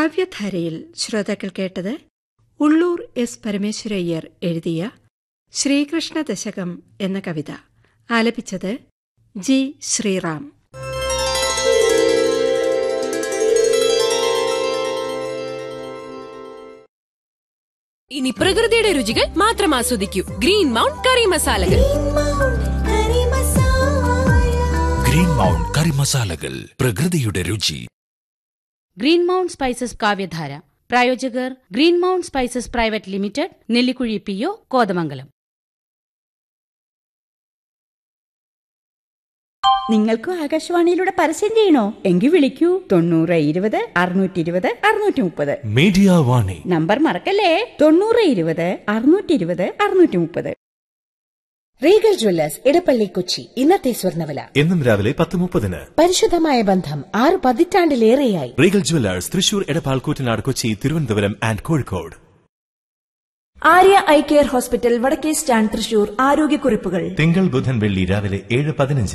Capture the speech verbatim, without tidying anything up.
കാവ്യധാരയിൽ ശ്രോതാക്കൾ കേട്ടത് ഉള്ളൂർ എസ് പരമേശ്വരയ്യർ എഴുതിയ ശ്രീകൃഷ്ണ ദശകം എന്ന കവിത. ആലപിച്ചത് ജി ശ്രീറാം. ഇനി പ്രകൃതിയുടെ രുചികൾ മാത്രം ആസ്വദിക്കൂ. ഗ്രീൻ മൗണ്ട് കറി മസാലകൾ. ഗ്രീൻ മൗണ്ട് കറി മസാലകൾ, പ്രകൃതിയുടെ രുചി. ഗ്രീൻ മൗണ്ട് സ്പൈസസ് കാവ്യധാര പ്രായോജകർ green mount spices private limited, Nellikuzhi P O, Kothamangalam. നിങ്ങൾക്കും ആകാശവാണിയിലൂടെ പരസ്യം ചെയ്യണോ? എങ്കിൽ വിളിക്കൂ തൊണ്ണൂറ് ഇരുപത് അറുന്നൂറ്റി ഇരുപത് അറുന്നൂറ്റി മുപ്പത്. മീഡിയ വാണി നമ്പർ മറക്കല്ലേ, തൊണ്ണൂറ് ഇരുപത് അറുന്നൂറ്റി ഇരുപത് അറുന്നൂറ്റി മുപ്പത്. Regal Jewellers Edappally Kochi. ഇന്നത്തെ സ്വർണ്ണവില എന്നും രാവിലെ പത്ത് മുപ്പതിന്. പരിശുദ്ധമായ ബന്ധം ആറ് പതിറ്റാണ്ടിലേറെയായി. Regal Jewellers Thrissur, Edappal, Koottanad, Kochi, Thiruvananthapuram and Kozhikode. Arya eye care hospital, വടക്കേ സ്റ്റാൻഡ്, തൃശൂർ. ആരോഗ്യക്കുറിപ്പുകൾ തിങ്കൾ, ബുധൻ, വെള്ളി രാവിലെ ഏഴ് പതിനഞ്ച്.